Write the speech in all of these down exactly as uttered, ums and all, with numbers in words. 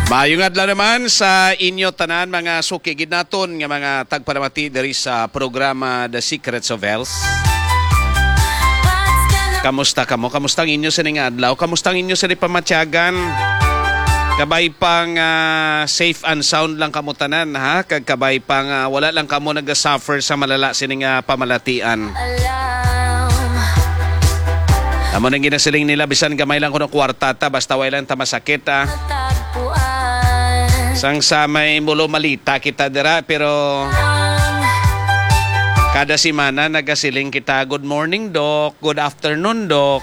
Maayong adlaw naman sa inyo tanan mga sukigid naton nga mga tagpalamati diri sa programa The Secrets of Health. Kamusta kamo? Kamusta ang inyo sa ning adlaw? Kamusta ang inyo sa pamatyagan? Kabay pang uh, safe and sound lang kamo tanan ha? Kag kabay pang uh, wala lang kamo nag-suffer sa malala sining uh, pamalatian. Amo nang ginasiling nila bisan gamay lang kuno kwartata basta way lang ta masakit ha. Sang sa may mulo malita kita dira pero kada semana nagasiling kita good morning doc, good afternoon doc.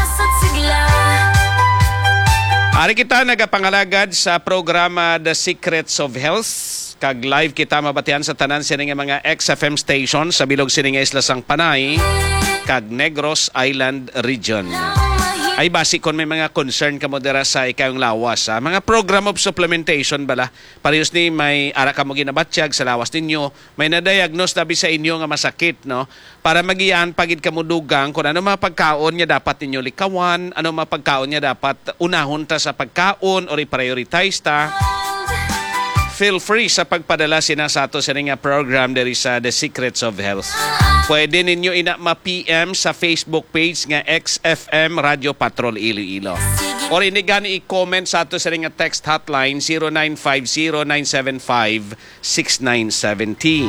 Ari kita nagapangalagad sa programa The Secrets of Health. Kag live kita mabatian sa tanan sining mga X F M station sa bilog sining Isla Sang Panay kag Negros Island region. Ay basi kon may mga concern ka mo dira sa ikayong lawas. Ha? Mga program of supplementation bala. Parehas ni may ara ka mo ginabatsyag sa lawas ninyo. May na-diagnose dabi sa inyo nga masakit. No? Para magiyan pagid ka mo dugang kung ano mga pagkaon niya dapat ninyo likawan. Ano mga pagkaon niya dapat unahon ta sa pagkaon or i-prioritize ta. Feel free sa pagpadala sina sa ato sa nga program diri sa The Secrets of Health. Pwede ninyo ina ma-P M sa Facebook page nga X F M Radio Patrol Iloilo. Or inigani i-comment sa ato sa nga text hotline zero nine five zero nine seven five six nine seven zero.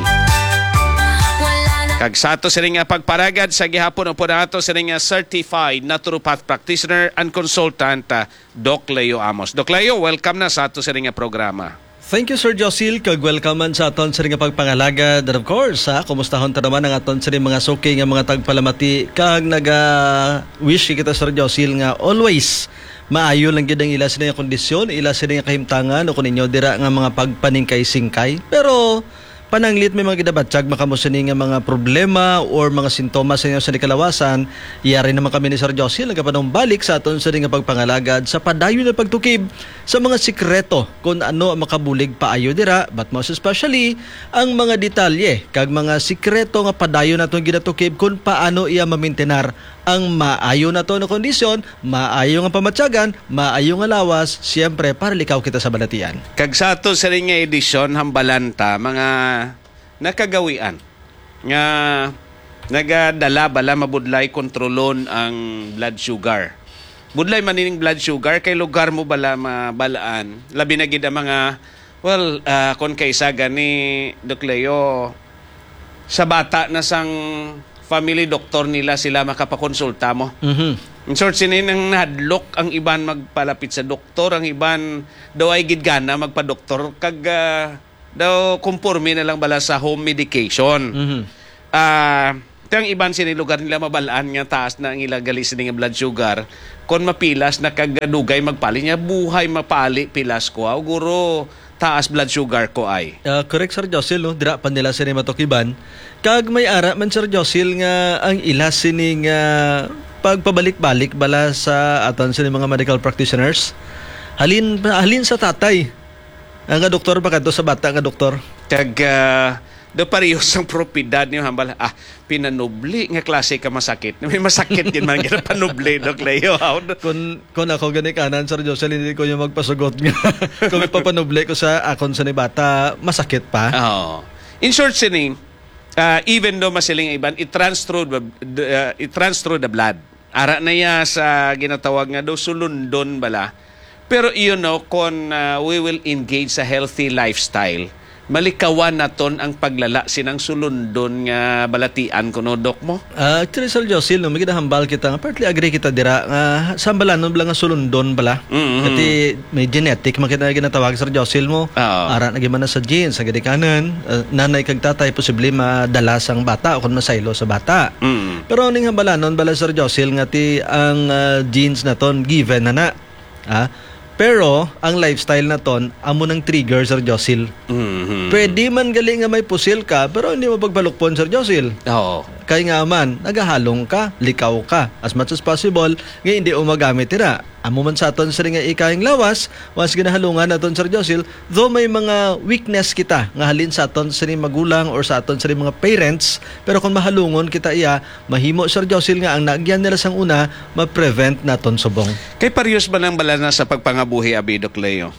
Kag sa ato sa nga pagparagad sa gihapon po na ato sa nga certified naturopath practitioner and consultant Doc Leo Amos. Doc Leo, welcome na sa ato sa nga programa. Thank you, Sir Josil. Kag welcome man sa aton sa nga pagpangalagad. And of course, ha, kumustahon ta naman ang aton sa mga suki nga mga tagpalamati. Kag naga-wish kita, Sir Josil, nga always maayo lang gid ang ila sa nga kondisyon, ila sa nga kahimtangan o kuninyo dira nga mga pagpaningkay-singkay. Pero pananglit may mga gidabatsyag makamusani nga mga problema or mga sintomas sa inyo sa kalawasan, iyari naman kami ni Sir Josil nagapanong balik sa aton sa nga pagpangalagad sa padayon na pagtukib sa mga sikreto kung ano ang makabulig paayo dira, but most especially ang mga detalye kag mga sikreto nga padayon naton ginatukib kung paano iya mamintenar ang maayo na to na kondisyon, maayo nga pamatyagan, maayo nga lawas, siyempre para likaw kita sa balatian. Kag sa ato sa ring nga edisyon hambalanta mga nakagawian nga nagadala bala mabudlay kontrolon ang blood sugar. Budlay manining blood sugar kay lugar mo bala mabalaan. Labi na gid ang mga well uh, kon kaysa gani Doc Leo sa bata na sang family doctor nila sila makapakonsulta mo. Mm-hmm. In short, sinin ang nahadlok ang iban magpalapit sa doktor, ang iban daw ay gidgana magpa-doktor, kag uh, daw kumpurmi na lang bala sa home medication. Mm-hmm. Uh, ang iban sinilugar nila mabalaan nga taas na ang ilang galis nga blood sugar, kon mapilas na kagadugay magpali niya, buhay mapali pilas ko. Aw, guro, taas blood sugar ko ay. Uh, correct, Sir Josil, no? Dira pa nila sini matukiban. Kag may ara man, Sir Josil, nga ang ila sini nga pagpabalik-balik bala sa aton sini mga medical practitioners. Halin halin sa tatay. Ang nga doktor pa kadto sa bata nga doktor. Kag uh, do parehas ang propidad niyo hambal. Ah, pinanubli nga klase ka masakit. May masakit din man gina panubli, Doc Leo. Kun kun ako gani kanan, Sir Josil, hindi ko yung magpasugot nga. Kung ipapanubli ko sa akon sa ni bata, masakit pa. Oh. In short, sini Uh, even though masiling iban, it runs through the, uh, it runs through the blood. Ara na ya sa ginatawag nga do sulundon bala. Pero you know, kung uh, we will engage sa healthy lifestyle, malikawan naton ang paglala sinang sulundon nga balatian kuno Dok mo. Uh, actually, Sir Josil, no, magidahambal kita nga partly agree kita dira nga uh, sambalanon bala nga sulundon bala. Mm-hmm. Kasi may genetic makita ginatawag, Sir Josil mo. Uh-oh. Ara na gimana sa genes sa gidikanan, uh, nanay kag tatay posible madala sang bata o kun masaylo sa bata. Mm-hmm. Pero ning hambalanon bala, Sir Josil, nga ti ang uh, genes naton given na na. Ah, pero ang lifestyle na ton amo ng trigger, Sir Josil. Mm-hmm. Pwede man galing nga may pusil ka pero hindi mo pagbalukpon, Sir Josil. Oo. Kaya nga man, nagahalong ka, likaw ka as much as possible nga hindi o magamit tira. Amo man sa aton sa nga ikayang lawas, once ginahalungan aton, Sir Josil, though may mga weakness kita nga halin sa aton sa magulang or sa aton sa mga parents, pero kung mahalungon kita iya, mahimo, Sir Josil, nga ang naagyan nila sang una, ma-prevent naton subong. Kay parehas ba nang balana sa pagpangabuhi, abi, Doc Leo?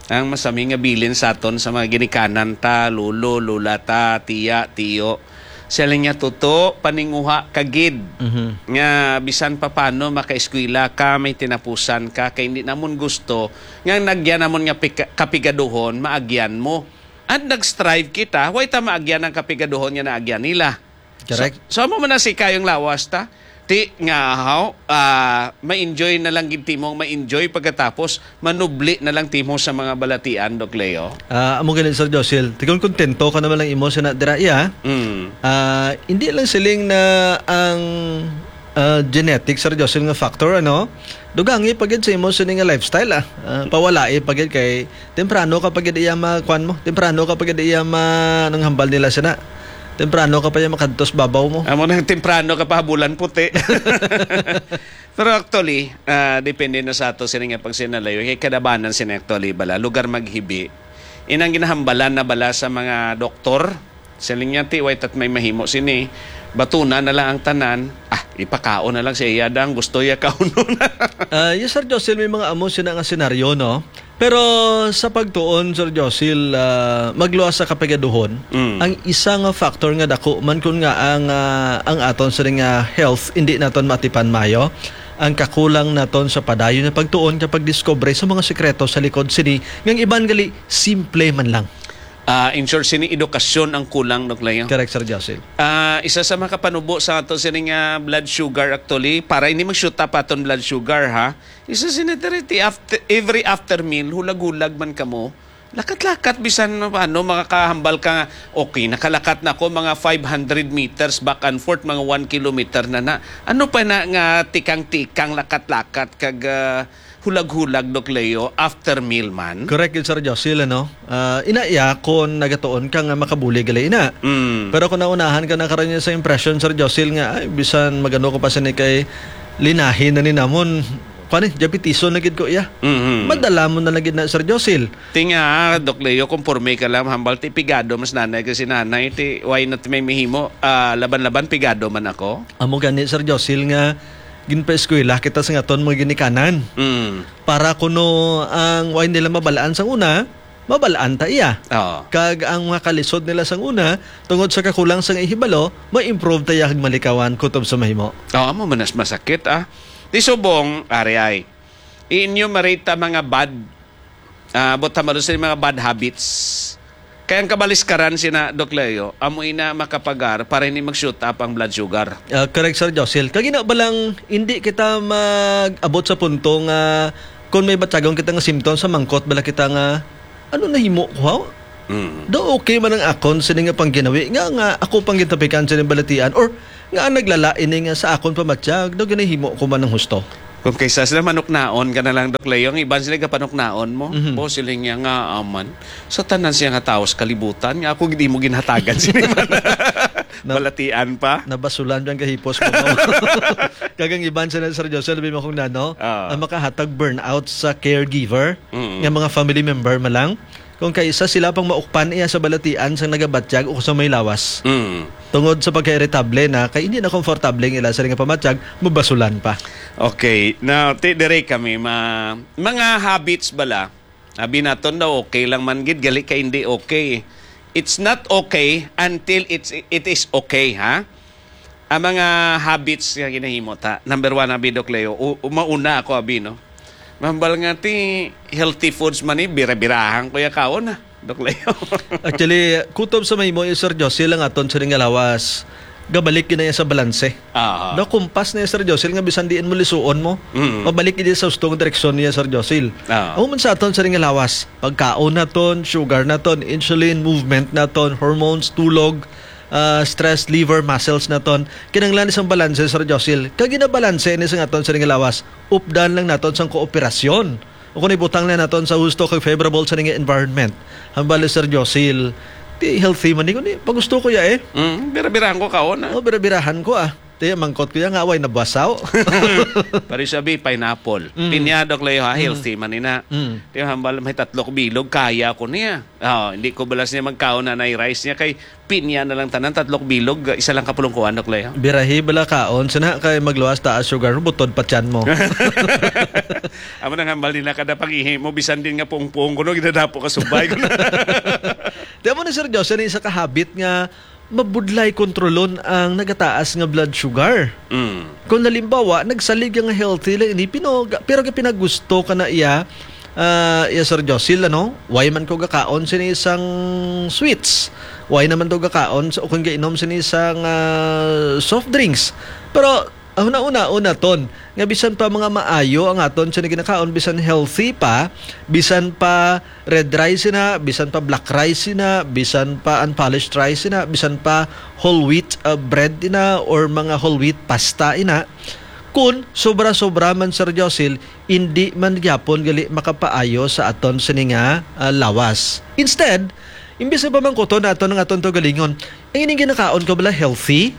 ang masami nga bilin sa aton sa mga ginikanan ta, lulo, lula ta, tiya, tiyo. Sila niya tuto, paninguha kagid. Mhm. Nga bisan pa paano makaeskwela ka, may tinapusan ka, kay hindi namon gusto, nga nagyan namon nga pika, kapigaduhon, maagyan mo. At nag-strive kita, way ta maagyan ang kapigaduhon nga naagyan nila. Correct. So, so mo man na si kayong lawas ta, ti nga how uh, ma-enjoy na lang gid timong ma-enjoy pagkatapos manubli na lang timo sa mga balatian, Doc Leo. Ah, amo ganin Sir Josil. Tikon kontento ka naman lang imo sa na dira iya. Mm. Ah, hindi lang siling na ang ah, genetic Sir Josil nga factor ano. Dugangi pagid sa imo sa nga lifestyle ah. Ah, pawalai pagid kay temprano ka pagid iya makuan mo. Temprano ka pagid iya ma nang hambal nila sana. Temprano ka pa yung makadtos babaw mo. Amo nang temprano ka pa bulan puti. Pero actually, uh, depende na sa ato sila nga pag sinalayo. Kaya kadabanan sila actually bala. Lugar maghibi. Inang ginahambalan na bala sa mga doktor. Sila nga ti, wait at may mahimo sini. Batuna na lang ang tanan. Ah, ipakao na lang siya. Yadang gusto ya kauno na. Uh, yes, Sir Josil, may mga amo sila nga senaryo, no? Pero sa pagtuon, Sir Josil, uh, magluwas sa kapigaduhon, Mm. ang isang factor nga dako, man kun nga ang, uh, ang aton sa nga health, hindi naton matipan mayo, ang kakulang naton sa padayon na pagtuon kapag discover sa mga sekreto sa likod sini, ngang iban gali, simple man lang. Uh, in short, sini edukasyon ang kulang, Doc Leo. Correct, Sir Josil. Ah, isa sa makapanubo sa ato sining nga blood sugar actually para hindi mag-shoot up aton blood sugar ha. Isa sinitirity after every after meal hulag-hulag man kamo. Lakat-lakat bisan ano makakahambal ka nga okay nakalakat na ako mga five hundred meters back and forth mga one kilometer na na. Ano pa na nga tikang-tikang lakat-lakat kag uh, hulag-hulag, Doc Leo, after meal man. Correct yun, Sir Josil, ano? Uh, inaiya kung nagatuon ka nga makabuli gali ina. Mm. Pero kung naunahan ka na karon sa impression, Sir Josil, nga, ay, bisan magano ko pa sa ni kay linahin na ni namon, kani, diabetiso na gid ko iya. Mm-hmm. Madala mo na lagi na, Sir Josil. Tinga, Doc Leo, conforme ka lang, hambal ti pigado, mas nanay kasi nanay, ti why not may mihimo, uh, laban-laban pigado man ako. Amo gani, Sir Josil, nga, ginpa-eskwela kita sa ngaton mga ginikanan. Mm. Para kuno ang why nila mabalaan sang una, mabalaan ta iya. Oo. Kag ang mga kalisod nila sang una, tungod sa kakulang sang ihibalo, ma-improve tayo kag malikawan kutob sa mahimo. Oo, mo manas masakit ah. Di subong, ari ay, i-enumerate ta mga bad, uh, buta malo sa mga bad habits. Kaya ang kabaliskaran sina Doc Leo, amoy na makapagar para hindi mag-shoot up ang blood sugar. Uh, correct, Sir Josil. Kagina ba lang hindi kita mag-abot sa punto nga kung may batsagong kita nga symptoms sa mangkot bala kita nga ano nahimo ko? Mm. Do okay man ang akon sini nga pang ginawi nga nga ako pang gitapikan sa balatian or nga ang naglalain nga sa akon pamatsyag do ginahimo ko man ng husto. Kung kaysa sila manuknaon ka na lang, Doc Leo, ang iban sila ka panuknaon mo, Mhm. po sila nga nga aman. Sa tanan siya nga taos kalibutan, nga ako hindi mo ginhatagan sila balatian pa. Nabasulan biyang kahipos ko. Kagang iban sa Sir Joseph, sabi mo kung nano, Ah. ang makahatag burnout sa caregiver, Mm. nga mga family member malang, kung kaysa sila pang maukpan iya sa balatian sa nagabatyag o sa may lawas. Mm. Tungod sa pagka-irritable na, kay hindi na komfortable ng ila sa nga pamatyag, mabasulan pa. Okay, now, ti dire kami, ma, mga habits bala, sabi naton daw, okay lang man gid, gali ka hindi okay. It's not okay until it's, it is okay, ha? Ang mga habits nga ginahimo ta. Number one, abi, Doc Leo, u- umauna ako, abi, no? Mambal nga ti healthy foods man ni bira-birahan ko ya kaon na, Doc Leo. Actually, kutob sa may mo, Sir Josil, lang aton sa nga lawas, gabalik yun na yan sa balanse. Ah. No, kumpas na yan, Sir Josil, nga bisan diin mo lisuon mo. Mm. Mabalik yun sa ustong direksyon niya, Sir Josil. Ah. Ang man sa aton sa nga lawas, pagkaon naton, sugar naton, insulin, movement naton, hormones, tulog, uh, stress, liver, muscles naton, kinanglan isang balanse, Sir Josil. Kag ginabalanse ni sa aton sa nga lawas, updan lang naton sa kooperasyon. O kung ibutang lang naton sa husto kag favorable sa nga environment. Hambali, Sir Josil, di healthy man ni ko ni. Pag gusto ko ya eh. Mm, bira-birahan ko kaon na. O, birabirahan ko ah. Te mangkot ko yang away na basaw. Pari sabi pineapple. Mm. Pinya Doc Leo ha, healthy man ina. Mm. Ti hambal may tatlok bilog kaya ko niya. Oh, hindi ko balas niya magkaon na nay rice niya kay pinya na lang tanan tatlok bilog isa lang kapulong kuan Doc Leo. Birahi bala kaon sana kay magluwas taas sugar butod pa tiyan mo. Amo nang hambal nila kada pag-ihi mo bisan din nga pungpung kuno gidadapo ka subay kuno. Di mo na Sir Jose ni isa ka habit nga mabudlay kontrolon ang nagataas nga blood sugar. Mm. Kung nalimbawa, nagsalig nga healthy lang ini pino, pero ka pinagusto ka na iya, uh, iya Sir Josil, ano? Why man ko gakaon sini isang sweets? Why naman to gakaon so kung gainom sini isang uh, soft drinks? Pero una-una, una ton, nga bisan pa mga maayo ang aton sa ginakaon, bisan healthy pa, bisan pa red rice na, bisan pa black rice na, bisan pa unpolished rice na, bisan pa whole wheat uh, bread na, or mga whole wheat pasta ina, kun sobra-sobra man Sir Josil, hindi man gyapon gali makapaayo sa aton sa nga uh, lawas. Instead, imbis na pamangkuton na aton ng aton to galingon, ang ining ginakaon ko bala healthy,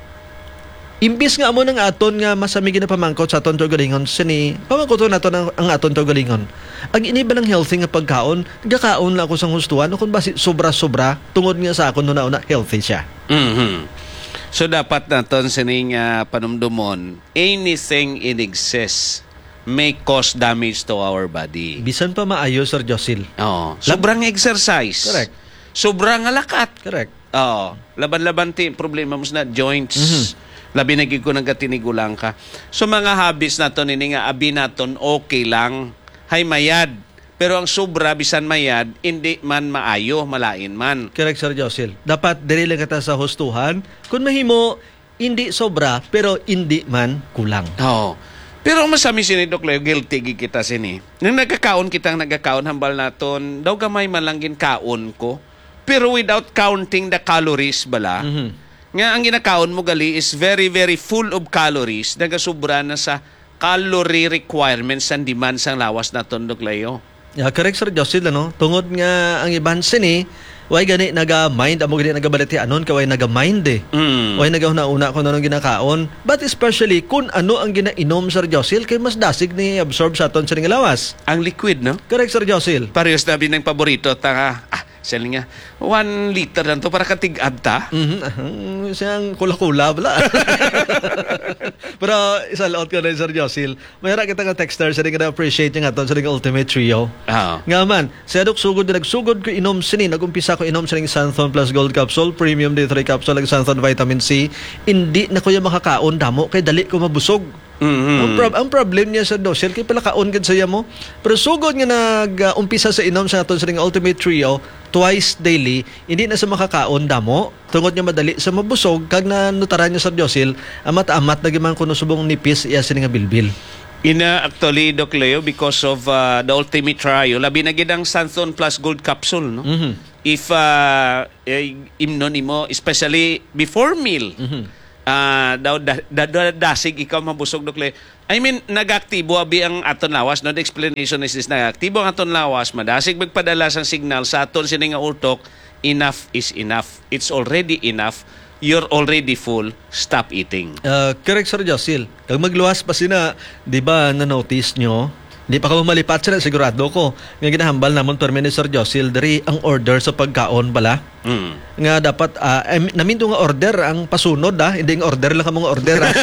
imbis nga amo ng aton nga masami na pamangkot sa aton to galingon sini pamangkot naton ang, ang aton to galingon ang iniba ng healthy nga pagkaon gakaon lang ako sang hustuan kung basi sobra-sobra tungod nga sa akon na una healthy siya. Mhm. So dapat naton sining uh, panumdumon anything in excess may cause damage to our body. Bisan pa maayo Sir Josil. Oh, sobrang exercise. Correct. Sobrang lakat. Correct. Oh, laban-laban ti problema mo na joints. Mhm. Labi na gid ko nang katinigulang ka. So mga habits naton ini nga abi naton okay lang. Hay mayad. Pero ang sobra bisan mayad, hindi man maayo, malain man. Correct Sir Josil. Dapat diri lang kita sa hustuhan. Kung mahimo hindi sobra pero hindi man kulang. Oo. Pero ang masami sini Doc Leo, guilty gid kita sini. Nang nagkakaon kitang nagkakaon hambal naton, daw gamay man lang gin kaon ko. Pero without counting the calories bala. Mhm. Nga ang ginakaon mo gali is very very full of calories, nagasubra na sa calorie requirements and demands ang lawas naton Doc Leo. Yeah, correct Sir Josil, ano? Tungod nga ang iban sini, way gani naga-mind, amo gani nagabaliti anon, kaway naga-mind eh. Mm. Way nagahuna-una kung anong ginakaon. But especially, kung ano ang ginainom Sir Josil, kay mas dasig ni absorb sa aton sa lawas. Ang liquid, no? Correct Sir Josil. Parehas na ng paborito, tanga, ah, selling nga, one liter lang to para katig-ab ta. Mm-hmm. Siyang kula-kula bala. Pero isa laot ko na Sir Josil, mayroon kita nga texter, sa nga na-appreciate niya nga to sa nga Ultimate Trio. Ah. Nga man, sa dok sugod na nagsugod ko inom sini, nagumpisa ko inom sining Santhon Plus Gold Capsule, Premium D three Capsule, ag Santhon Vitamin C, hindi na ko yung makakaon damo, kay dali ko mabusog. Mm-hmm. Ang, prob- ang problem niya sa dosil, kay pala kaon gid saya mo. Pero sugod nga nag-umpisa sa inom sa aton sa nga Ultimate Trio, twice daily, hindi na sa makakaon damo. Tungod niya madali sa mabusog, kag na nutaran niya sa dosil, amat-amat na gimang kuno subong nipis iya sini nga bilbil. Ina actually Doc Leo, because of uh, the Ultimate Trio, labi na gid ang Santhon Plus Gold Capsule, no? Mhm. If uh, eh, imnon nimo, especially before meal, Mhm. ah daw da, da, da, dasig ikaw mabusog Doc Leo. I mean, nagaktibo abi ang aton lawas, no? The explanation is this, nagaktibo ang aton lawas, madasig magpadala sang signal sa aton sini nga utok, enough is enough. It's already enough. You're already full. Stop eating. Uh, correct Sir Josil. Kag magluwas pa sina, di ba na-notice nyo? Di pa ka malipat sila, sigurado ko. Nga ginahambal namon permi ni Sir Josil, dari ang order sa pagkaon bala. Mm. Nga dapat, uh, eh, naminto nga order, ang pasunod ah, hindi nga order lang ka mga order ah.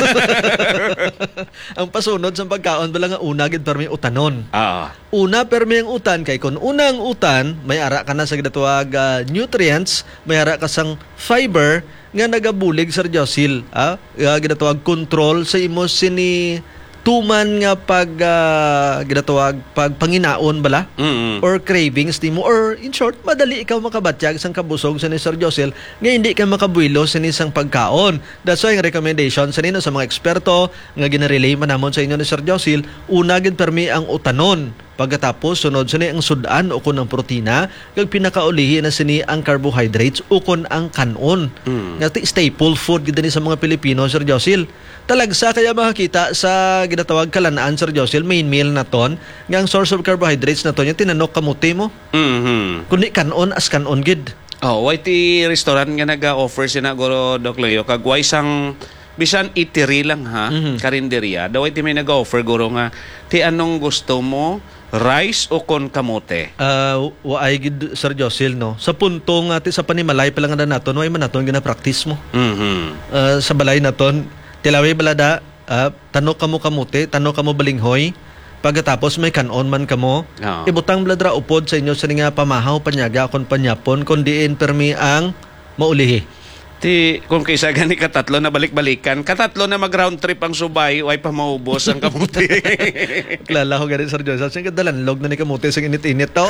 Ang pasunod sa pagkaon bala nga una, gid permi utanon. Ah. Una permi ang utan, kay kung unang utan, may ara ka na sa ginatawag uh, nutrients, may ara ka sang fiber, nga nagabulig Sir Josil, ah, uh, ginatawag control sa imo sini tuman nga pag uh, ginatawag pag panginaon bala Mm-hmm. or cravings di mo, or in short madali ikaw makabatyag sang kabusog sa ni Sir Josil nga hindi ka makabuilo sa ni sang pagkaon. That's why ang recommendation sa nino sa mga eksperto nga ginarelay man namon sa inyo ni Sir Josil, una gid permi ang utanon, pagkatapos sunod sini ang sudan o kun ang protina, kag pinakaulihi na sini ang carbohydrates o kun ang kanon. Mm. Nga staple food gid ni sa mga Pilipino Sir Josil. Talagsa kaya makakita sa ginatawag kalanaan Sir Josil, main meal na ton, nga ang source of carbohydrates na ton yung tinanok kamuti mo. Mm-hmm. Kundi kanon as kanon gid. Oh, why ti restaurant nga naga-offer sina guro Doc Leo, kag why sang bisan itiri lang ha, Mhm. karinderya, daw iti may nag-offer guro nga, ti anong gusto mo, rice o kon kamote? Uh, waay gid Sir Josil, no? Sa punto nga ti sa panimalay pa lang na naton, way man naton gina-practice mo. Mhm. Uh, sa balay naton, tilaway balada, uh, tano kamo kamuti, tano kamo balinghoy, pagkatapos may kanon man kamo, Oo. ibutang bladra upod sa inyo sa nga pamahaw, panyaga, kon panyapon, kundiin permi ang maulihi. Ti, kung kaysa gani katatlo na balik-balikan, katatlo na mag-round trip ang subay, way pa maubos ang kamuti. Klala ko ganit Sir Josil, siyang kadalanlog na ni kamuti sa init-init to.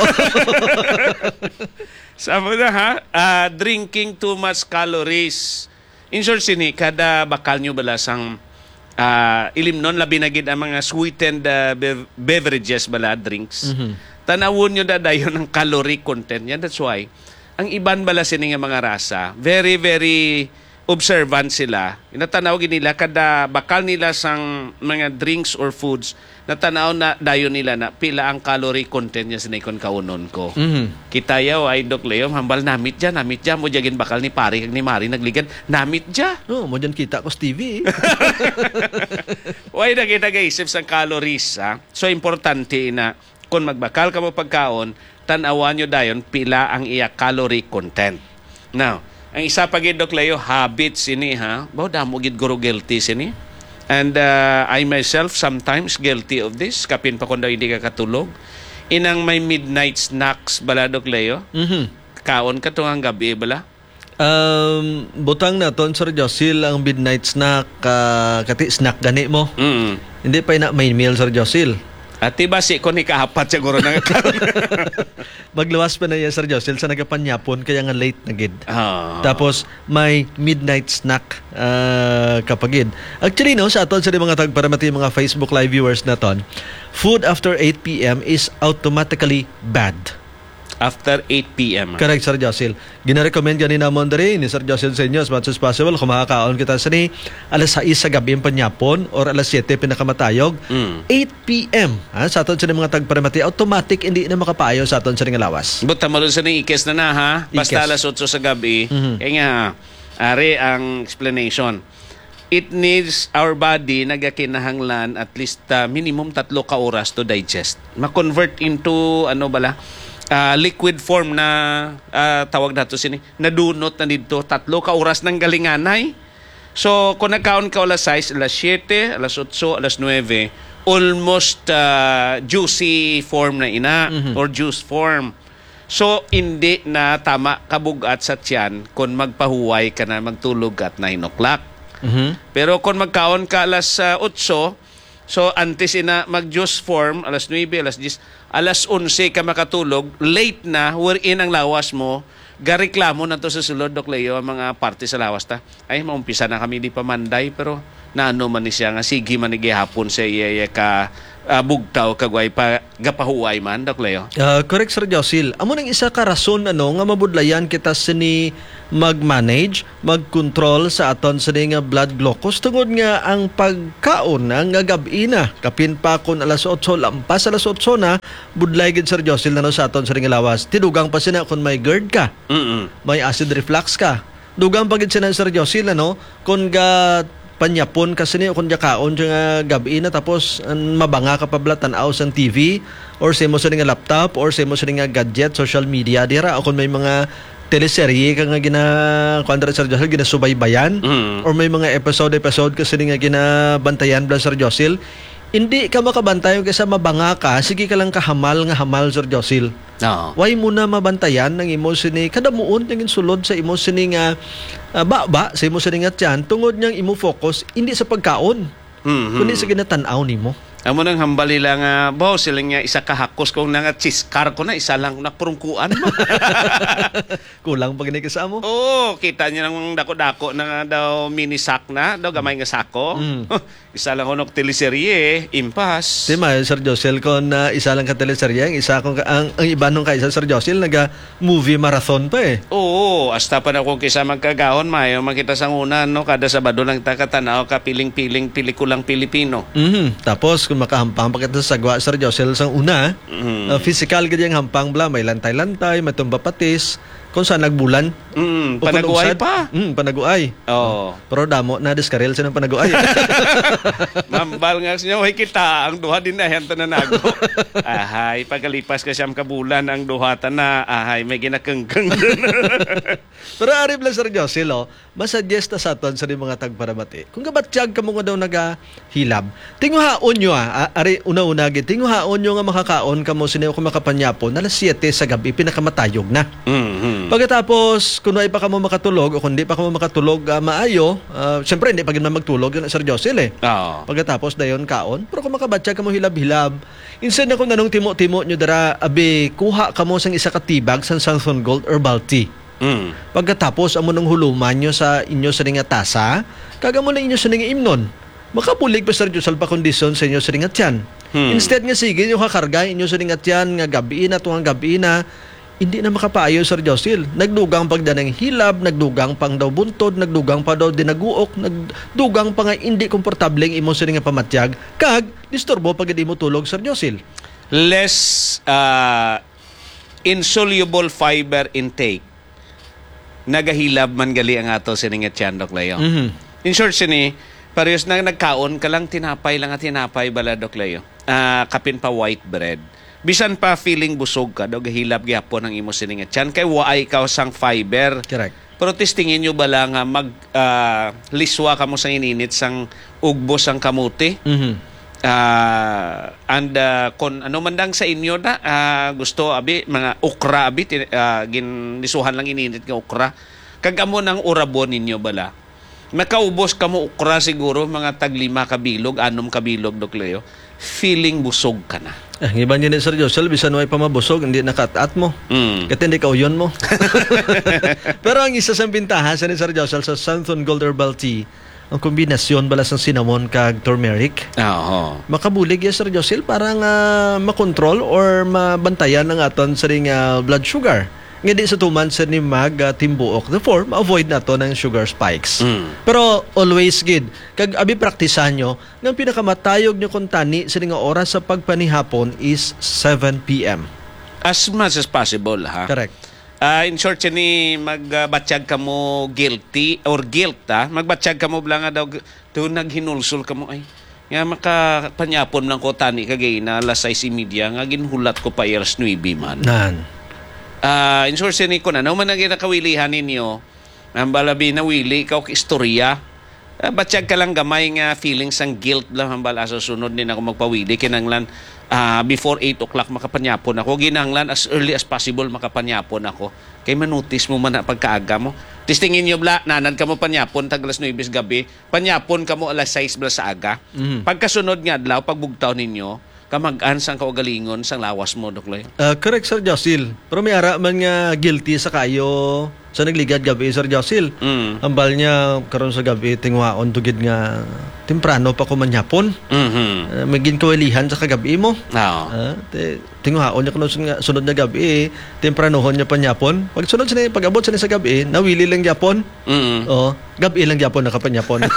Sabi na ha, ah, drinking too much calories. In short, sini, kada bakal nyo balasang uh, ilimnon, labi na gid ang mga sweetened uh, bev- beverages bala, drinks. Mhm. Tanawon nyo da dayon ng calorie content yan. That's why, ang iban bala sini nga mga rasa, very, very observant sila. Natanaw nila, kada bakal nila sang mga drinks or foods, natanaw na dayon nila na pila ang calorie content niya sinikon kaunon ko. Mhm. Kita yaw ay Dok Leo, hambal namit dyan, namit dyan, mo jagin bakal ni pari, kag ni Mari, nagligan, namit dyan. Oh, mo dyan kita ko sa T V. Eh. Huwag na kita gaisip sa calories. Ha? So, importante na kung magbakal ka mo pagkaon, tanawan nyo dayon pila ang iya calorie content. Now, ang isa pa gid Dok Leo, habits ini ha. Bao damo gid guro guilty sini. And uh, I myself sometimes guilty of this. Kapin pa kung daw hindi ka katulog. Inang may midnight snacks bala Dok Leo. Mhm. Kaon ka tungang gabi bala. Um, butang na ton Sir Josil ang midnight snack, uh, kati snack gani mo. Mm. Hindi pa na main meal Sir Josil. At tiba si ko ni kahapat siguro na Magluwas pa na yan Sir Josil sa nagapanyapon kaya nga late na gid. Ah. Tapos may midnight snack uh, kapagid. Actually no, sa aton sa mga tagparamati mga Facebook live viewers na ton, food after eight p.m. is automatically bad. After eight p.m. Correct, Sir Josil. Gina-recommend ganin namon diri ni Sir Josil sa inyo as much as possible kung makakaon kita sa ni alas sais sa gabi ang panyapon or alas siyete pinakamatayog. Mm. eight p.m. Ha, sa aton sa mga tagparamati, automatic hindi na makapayo sa aton sa nga lawas. Buta mo sa ni ikes na na ha. Basta Ikes. alas otso sa gabi. Mhm. Kaya nga, ari ang explanation. It needs our body nagakinahanglan at least uh, minimum tatlo ka oras to digest. Ma-convert into ano bala? Uh, liquid form na uh, tawag nato sini. Nadunot na dito tatlo ka oras ng galinganay. So kung nagkaon ka alas sais, alas siyete, alas otso, alas nueve, almost uh, juicy form na ina Mhm. or juice form. So, hindi na tama kabugat sa tiyan kung magpahuway ka na magtulog at nine o'clock. Mhm. Pero kung magkaon ka alas uh, otso, so antes ina mag-juice form, alas nueve, alas diyes, alas onse ka makatulog, late na, wherein ang lawas mo, gareklamo na to sa sulod, Dok Leo, ang mga parte sa lawas ta. Ay, maumpisa na kami di pamanday, pero naano man ni siya nga, sige man ni gihapon sa iya ka uh, bugtaw, kagway pa, gapahuway man, Dok Leo. Uh, correct, Sir Josil. Amo nang isa ka rason ano nga mabudlayan kita sini mag-manage, mag-control sa aton sini nga blood glucose tungod nga ang pagkaon ang gabi na kapin pa kun alas otso lampas alas otso na budlay gid Sir Josil na no, sa aton sini nga lawas. Tidugang pa sina kun may GERD ka, Mm-mm. may acid reflux ka. Dugang pa gid sina Sir Josil ano kun ga panyapon kasi ni kung kaon nga gabi na tapos an, mabanga ka pa blatan aw sa T V or sa mo sa nga laptop or sa mo sa nga gadget social media dira o kung may mga teleserye ka nga gina kuandra Sir Josil ginasubaybayan Mm. or may mga episode episode kasi nga ginabantayan bla Sir Josil, hindi ka makabantay kasi mabanga ka, sige ka lang kahamal nga hamal Sir Josil. Oo. Why mo na mabantayan ng imo sini kada muon ng sulod sa imo sini nga uh, ba-ba sa imo sini nga tiyan tungod niyang imo focus hindi sa pagkaon Mhm. kundi sa ginatan-aw nimo. Amo nang hambali lang nga, uh, sila nga isa kahakos kung nga chiskar ko na, isa lang naprungkuan mo. Kulang pag ka sa amo. Oo, kita niyo nang dako-dako na nga daw mini sack na, daw gamay nga sako. Mm. Isa lang hunok teleserye, impas. Di ma, Sir Josil, kung uh, isa lang ka teleserye, ang isa kong ang, ang iba nung kaisa Sir Josil, naga-movie marathon pa eh. Oo, hasta pa na kung kisa magkagahon, mayo, makita sa una, no, kada Sabado lang ta katanaw ka piling-piling pelikulang Pilipino. Mhm. Tapos kung makahampang pa kita sa sagwa Sir Josil sang una, Mhm. uh, physical ganyang hampang bla, may lantay-lantay, may tumba patis, kung saan nagbulan. Mm, O kung panaguay usad. pa. Mm, panaguay. Oo. Pero damo na diskarel sa ng panaguay. Mambal nga siya, way kita, ang duha din na yan nago. Ahay, pagkalipas ka siyam kabulan, ang duha na, ahay, may ginakengkeng. Pero arib lang Sir Josil, oh, masuggest na sa aton sa mga tagparamati. Kung kabatyag ka mo nga daw nagahilab, tinguhaon nyo ah, ari una-una, tinguhaon nyo nga makakaon ka mo sinayo kung makapanyapon, alas siyete sa gabi, pinakamatayog na. Mm-hmm. Pagkatapos, kung ay pa ka mo makatulog, o kung di pa ka mo makatulog uh, maayo, uh, siyempre hindi pa gina magtulog, yun, Sir Josil eh. Oo. Pagkatapos dayon kaon, pero kung makabatyag ka mo hilab-hilab, instead na kung nanong timo-timo nyo dara, abi, kuha ka mo sang isa katibag sa Southern Gold Herbal Tea. Mm. Pagkatapos amo nang huluman nyo sa inyo sa nga tasa, kaga mo na inyo sa nga imnon. Makapulig pa Sir Josal pa kondisyon sa inyo sa nga tiyan. Hmm. Instead nga sige nyo kakarga inyo sa nga tiyan nga gabi na tuwang gabi na hindi na makapaayo Sir Josil. Nagdugang pagda ng hilab, nagdugang pang daw buntod, nagdugang pa daw dinaguok, nagdugang pa nga hindi komportableng imo sa nga pamatyag, kag disturbo pag hindi mo tulog Sir Josil. Less uh, insoluble fiber intake. Nagahilab man gali ang ato siningat tiyan, Dok Leo. Mhm. In short, sini, parehas na nagkaon ka lang tinapay lang at tinapay bala, Dok Leo. Uh, kapin pa white bread. Bisan pa feeling busog ka, daw gahilab gyapon ang imo siningat tiyan. Kay waay ka sang fiber. Correct. Pero testingin nyo bala nga mag uh, liswa ka mo sa ininit sang ugbos ang kamuti. Mhm. Uh, and uh, kung ano man dang sa inyo na uh, gusto abi mga okra abi uh, ginlisuhan lang ininit nga okra kag amo nang urabon ninyo bala makaubos kamo okra siguro mga taglima kabilog anom kabilog Dok Leo feeling busog ka na. Ah, ang iba niya Sir Josel, bisan way pa mabusog, hindi nakataat mo. Mm. Kasi hindi kauyon mo. Pero ang isa sa bintahan sa ni Sir Josel sa Southern Gold Herbal Tea, ang kombinasyon balas ng cinnamon kag turmeric. Oo. Makabulig ya Sir Josel para nga makontrol or mabantayan ang aton sa ring uh, blood sugar. Nga di sa tuman sa ni mag uh, timbuok. Therefore, ma-avoid na to ng sugar spikes. Mm. Pero always good. Kag abi praktisan nyo, ng pinakamatayog nyo kung tani sa nga oras sa pagpanihapon is seven p.m. As much as possible, ha? Correct. Uh, in short, ni magbatsyag ka mo guilty or guilt, ha? Magbatsyag ka mo bla nga daw, doon naghinulsul ka mo, ay, nga makapanyapon lang ko tani kagay na alas sais media, nga ginhulat ko pa years nuibi man. Nan. Uh, in short, ni ko na, naman na ginakawilihan ninyo, ang balabi na wili, ikaw istorya, uh, batsyag ka lang gamay nga feelings ang guilt lang, ang bala sa sunod din ako magpawili, kinanglan, Uh, before eight o'clock makapanyapon ako. Ginanglan as early as possible makapanyapon ako. Kay manotice mo man na pagkaaga mo. Tistingin nyo bla, nanan ka mo panyapon tag alas nuwebes gabi. Panyapon ka mo alas sais bla sa aga. Mm-hmm. Pagkasunod nga adlaw, pagbugtaw ninyo, kamag-an sang kaugalingon sang lawas mo, Dok Loy. Uh, correct Sir Josil. Pero may ara man nga guilty sa kayo sa nagligad gabi Sir Josil. Mm. Ambal niya karon sa gabi tingwaon tugid nga temprano pa ko manyapon. Mm-hmm. Uh, may ginkawilihan sa kagabi mo. Oo. Uh, tingwaon niya kuno sa sunod na gabi tempranohon niya panyapon. Pag sunod sa pag-abot sa sa gabi nawili lang gyapon. Mm-hmm. Oh, gabi lang gyapon nakapanyapon.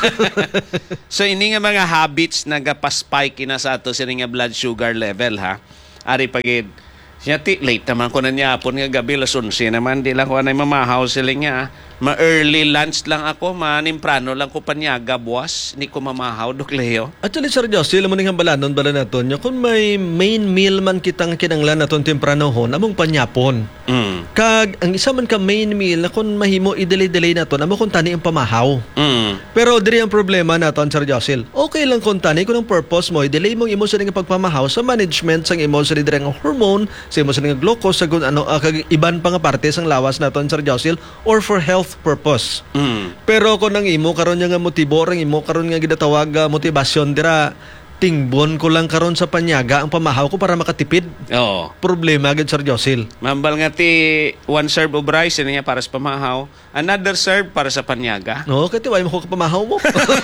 So ini nga mga habits nagapaspike ina sa ato sini nga blood sugar level, ha. Ari pagid siya ti late naman ko na niya apon nga gabi lasunsi naman di lang ko anay mamahaw sila nga ma early lunch lang ako manimprano lang ko panyaga buwas ni ko mamahaw Dok Leo. Actually Sir Josie lamang nga balanon bala naton nya kung may main meal man kitang kinanglan naton tempranohon among panyapon. Mm. Kag ang isa man ka main meal na kung mahimo i-delay-delay naton amo kung tani ang pamahaw. Mm. Pero diri ang problema naton Sir Josie. Okay lang kung tani kung ang purpose mo i-delay mong imo sa nga pagpamahaw sa management sang imo sa dire nga hormone sa imo sa nga glucose sa gun ano uh, kag iban pa nga parte sang lawas naton Sir Josie or for health purpose. Mm. Pero kung ang imo karon nga motibo ang imo karon nga gidatawag uh, motivasyon dira tingbon ko lang karon sa panyaga ang pamahaw ko para makatipid. Oo. Problema gid Sir Josil. Mambal nga ti one serve of rice niya para sa pamahaw, another serve para sa panyaga. No, kati way mo ko pamahaw mo.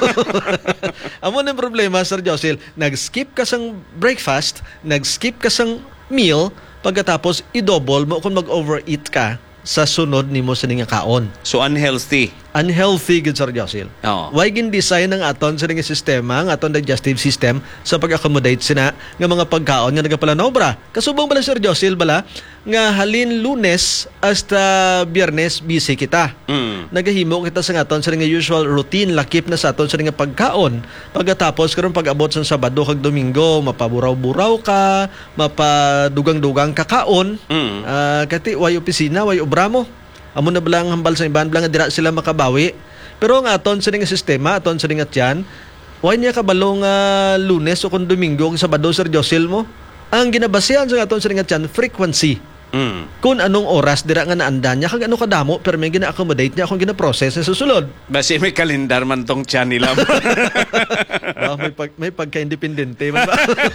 Amo nang problema Sir Josil, nag-skip ka sang breakfast, nag-skip ka sang meal, pagkatapos i-double mo kung mag-overeat ka sa sunod nimo sa nga kaon. So unhealthy unhealthy gid Sir Josil. Oo. Why gin design ng aton sa nga sistema, ang aton digestive system sa pag-accommodate sina nga mga pagkaon nga nagapalanobra. Kasubong bala Sir Josil bala nga halin Lunes hasta Biyernes busy kita. Mm. Nagahimo kita sa aton sa nga usual routine lakip na sa aton sa nga pagkaon. Pagkatapos karon pag-abot sa Sabado kag Domingo, mapaburaw-buraw ka, mapadugang-dugang kakaon. Mm. Ah, kati way opisina, way obra mo. Amo na balang hambal sa iban, balang dira sila makabawi. Pero ang aton sa nga sistema, aton sa nga tiyan, why niya kabalong uh, Lunes o kung Domingo, kung Sabado, Sir Josil mo? Ang ginabasihan sa aton sa nga tiyan, frequency. Mm. Kung anong oras dira nga naanda niya, kag ano kadamo, pero may gina-accommodate niya kung gina-process na susulod. Basi may kalendar man tong tiyan nila. Oh, may, pag, may pagka-independente. Ba?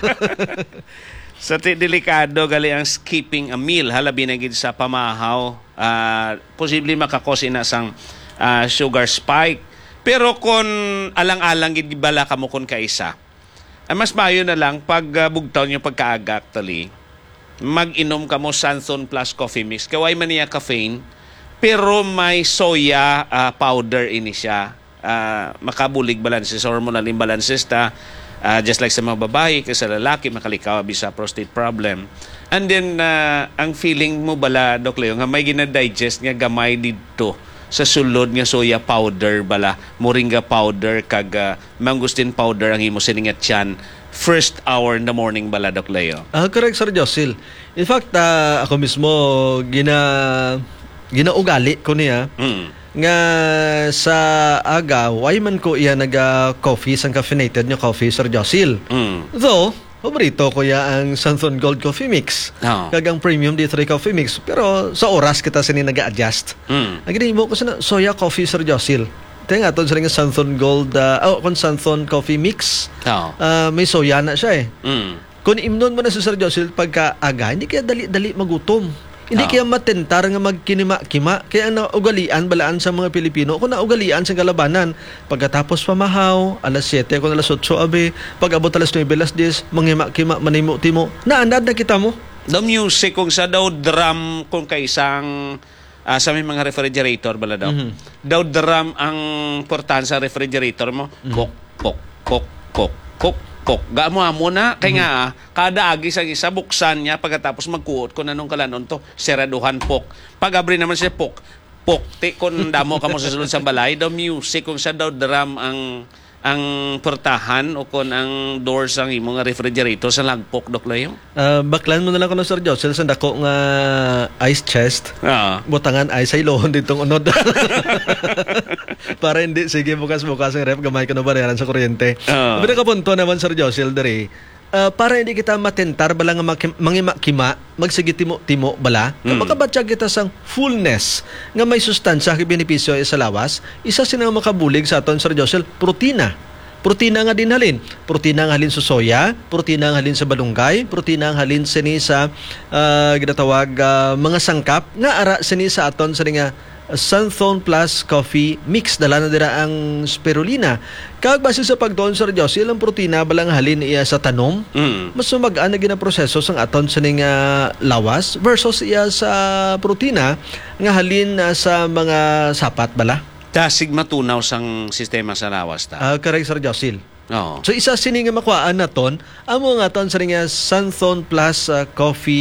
Sa ti delikado gali ang skipping a meal halabi na gid sa pamahaw, uh, posible makakos ina sang uh, sugar spike. Pero kung alang-alang gid bala kamo kon kaisa, uh, mas maayo na lang pag uh, bugtaw niyo pagkaaga actually, mag-inom kamo Santhon Plus Coffee Mix. Kaway man niya caffeine, pero may soya uh, powder ini siya. Uh, makabulig balances, hormonal imbalances ta. Uh, just like sa mga babae, kasi sa lalaki, makalikaw bisa prostate problem. And then, uh, ang feeling mo bala, Doc Leo, nga may gina-digest nga gamay dito sa sulod nga soya powder bala, moringa powder, kag uh, mangustin powder ang imo siningat yan first hour in the morning bala, Doc Leo. Ah, correct, Sir Josil. In fact, uh, ako mismo, gina, ginaugali ko niya, Mm. nga sa aga, why man ko iya naga-coffee, sang caffeinated niya coffee, Sir Josil. Mm. Though, paborito ko ya ang Santhon Gold Coffee Mix. Oh. Kagang Premium D three Coffee Mix. Pero sa oras kita sini naga-adjust. Mm. Ang ginimo ko sa soya coffee, Sir Josil. Ito nga, ito sa nga Santhon Gold, uh, oh, kung Santhon Coffee Mix, Oh. uh, may soya na siya eh. Mm. Kung imnon mo na sa Sir Josil pagka-aga, hindi kaya dali-dali magutom. Hindi Oo. kaya matentar nga magkinima-kima. Kaya naugalian balaan sa mga Pilipino. Kung naugalian sa kalabanan, pagkatapos pamahaw, alas siyete, kung alas otso, abe, pag abot alas nuwebe, alas diyes, manghima-kima, manimo-timo, naandad na kita mo. The music kung sa daw drum kung kaisang uh, sa may mga refrigerator bala daw. Mhm. Daw drum ang portahan sa refrigerator mo. Mhm. Pok, pok, pok, pok, pok, pok. Gaamo mo na. Kaya nga, ah, kada agis ang isa, buksan niya pagkatapos magkuot kung anong kalanon to, seraduhan pok. Pag abri naman siya pok, pok. Ti, kung damo ka mo sa sulod sa balay, daw music kung sa daw drum ang ang portahan o kung ang doors ang imong nga refrigerator sa lagpok, Doc Leo. Uh, baklan mo na lang ko no, Sir Jocelyn, sa dako nga ice chest. Oo. Butangan ice ay lohon ditong unod. Para hindi, sige, bukas-bukas ang ref, gamay ko na barayaran sa kuryente. Oo. Pero kapunto naman, Sir Jocelyn, dere, uh, para hindi kita matentar bala nga makim- mangima-kima, magsige timo-timo bala, Mm. makabatsyag kita sang fullness nga may sustansya kay benepisyo sa lawas, isa sila nga makabulig sa aton, Sir Jocelyn, protina. Protina nga din halin. Protina nga halin sa soya, protina nga halin sa balunggay, protina nga halin sini sa uh, ginatawag uh, mga sangkap nga ara sini sa aton sa nga Santhon Plus Coffee Mix. Dala na dira ang spirulina. Kag base sa pagtuon, Sir Josie, ang protina balang halin iya sa tanom, Mm. mas sumagaan na ginaproseso sang aton sa nga lawas versus iya sa protina nga halin uh, sa mga sapat bala. Dasig matunaw sang sistema sa lawas ta. Uh, correct, Sir Josil. Oo. So isa sini nga makuhaan naton amo nga ton sa nga Santhon Plus uh, Coffee